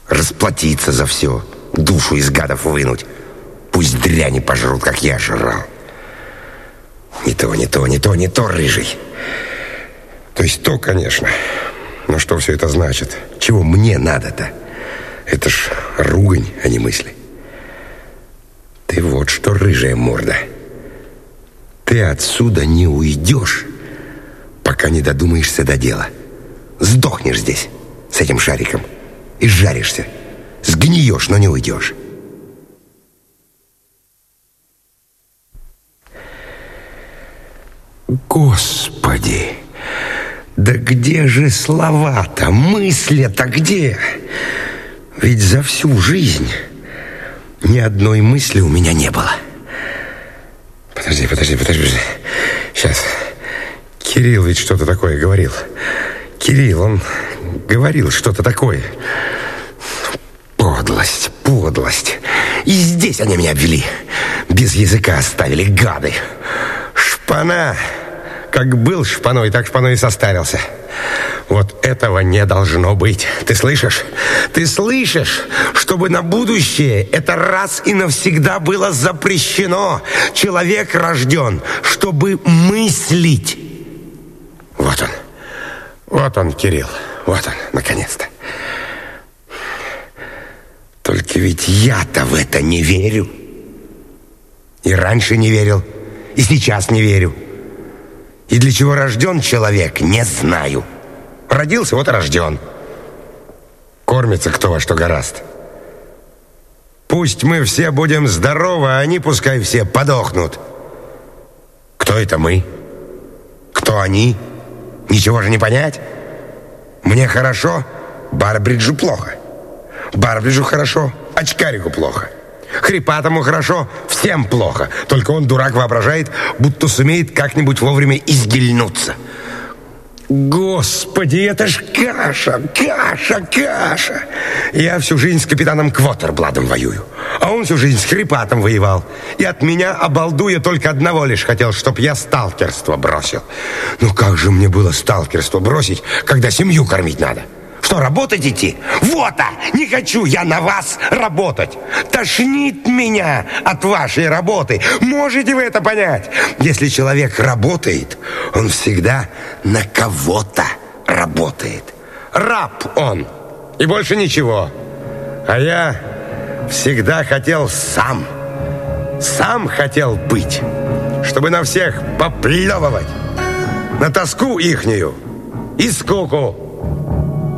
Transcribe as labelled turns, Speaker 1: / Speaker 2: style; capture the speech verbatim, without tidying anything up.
Speaker 1: Расплатиться за все, душу из гадов вынуть. Пусть дряни пожрут, как я жрал. Не то, не то, не то, не то, рыжий. То есть то, конечно. Но что все это значит? Чего мне надо-то? Это ж ругань, а не мысли. Ты вот что, рыжая морда. Ты отсюда не уйдешь, пока не додумаешься до дела. Сдохнешь здесь с этим шариком и жаришься. Сгниешь, но не уйдешь. Господи, да где же слова-то, мысли-то где? Ведь за всю жизнь ни одной мысли у меня не было. Подожди, подожди, подожди. Сейчас. Кирилл ведь что-то такое говорил. Кирилл, он говорил что-то такое. Подлость, подлость. И здесь они меня обвели. Без языка оставили, гады. Шпана. Как был шпаной, так шпаной и состарился. Вот этого не должно быть. Ты слышишь? Ты слышишь? Чтобы на будущее это раз и навсегда было запрещено. Человек рожден, чтобы мыслить. Вот он. Вот он, Кирилл. Вот он, наконец-то. Только ведь я-то в это не верю. И раньше не верил, и сейчас не верю. И для чего рожден человек, не знаю. Родился, вот и рожден. Кормится кто во что горазд. Пусть мы все будем здоровы, а они пускай все подохнут. Кто это мы? Кто они? Ничего же не понять. Мне хорошо, Барбриджу плохо. Барбриджу хорошо, очкарику плохо. Хрипатому хорошо, всем плохо. Только он, дурак, воображает, будто сумеет как-нибудь вовремя изгильнуться. Господи, это ж каша, каша, каша. Я всю жизнь с капитаном Квотербладом воюю, а он всю жизнь с Хрипатом воевал. И от меня, обалдуя, только одного лишь хотел, чтоб я сталкерство бросил. Ну как же мне было сталкерство бросить, когда семью кормить надо? Что, работать идти? Вот-а! Не хочу я на вас работать! Тошнит меня от вашей работы! Можете вы это понять? Если человек работает, он всегда на кого-то работает. Раб он, и больше ничего. А я всегда хотел сам, сам хотел быть, чтобы на всех поплевывать, на тоску ихнюю и скуку.